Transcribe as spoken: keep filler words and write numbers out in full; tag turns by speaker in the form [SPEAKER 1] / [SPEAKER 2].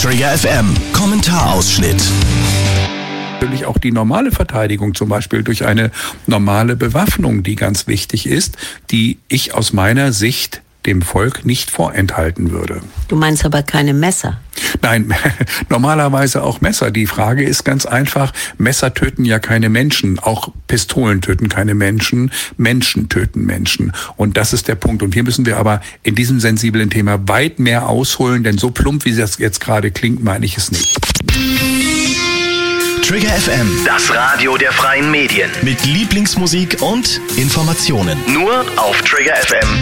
[SPEAKER 1] Trigger F M, Kommentarausschnitt.
[SPEAKER 2] Natürlich auch die normale Verteidigung, zum Beispiel durch eine normale Bewaffnung, die ganz wichtig ist, die ich aus meiner Sicht dem Volk nicht vorenthalten würde.
[SPEAKER 3] Du meinst aber keine Messer?
[SPEAKER 2] Nein, normalerweise auch Messer. Die Frage ist ganz einfach, Messer töten ja keine Menschen, auch Pistolen töten keine Menschen, Menschen töten Menschen. Und das ist der Punkt. Und hier müssen wir aber in diesem sensiblen Thema weit mehr ausholen, denn so plump, wie das jetzt gerade klingt, meine ich es nicht.
[SPEAKER 1] Trigger F M,
[SPEAKER 4] Das Radio der freien Medien.
[SPEAKER 1] mit Lieblingsmusik und Informationen.
[SPEAKER 4] Nur auf Trigger F M.